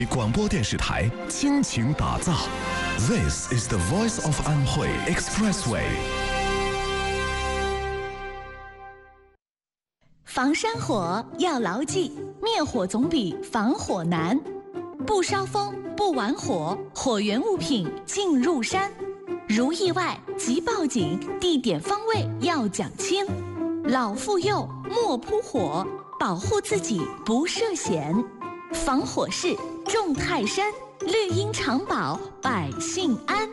广播电视台倾情打造 This is the voice of 安徽 Expressway。 防山火要牢记，灭火总比防火难。不烧风，不玩火，火源物品进入山。如意外即报警，地点方位要讲清。老妇幼莫扑火，保护自己不涉险。防火势重泰山，绿荫长保百姓安。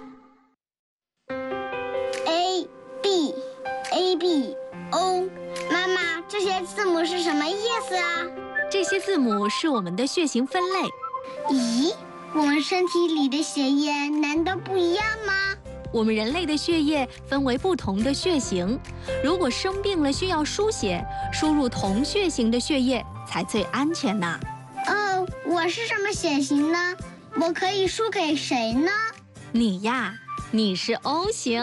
A B A B O， 妈妈，这些字母是什么意思啊？ 这些字母是我们的血型分类。 咦，我们身体里的血液难道不一样吗？ 我们人类的血液分为不同的血型，如果生病了需要输血，输入同血型的血液才最安全呢。 我是什么血型呢？我可以输给谁呢？ 你呀，你是 O 型。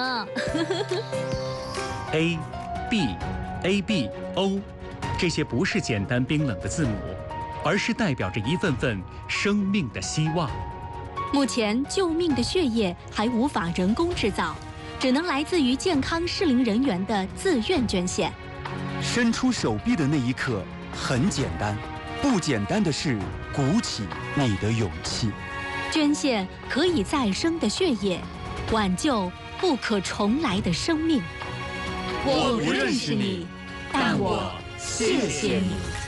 A B A B O， 这些不是简单冰冷的字母，而是代表着一份份生命的希望。 目前救命的血液还无法人工制造，只能来自于健康适龄人员的自愿捐献。 伸出手臂的那一刻很简单，不简单的是鼓起你的勇气。 捐献可以再生的血液，挽救不可重来的生命。 我不认识你，但我谢谢你。